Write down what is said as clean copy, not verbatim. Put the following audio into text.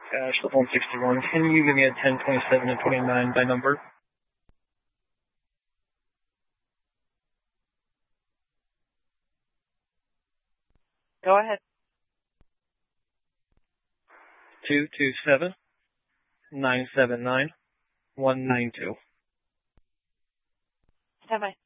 The phone 61. Can you give me a 10, 27, and 29 by number? Go ahead. 227-979-192. Stand by.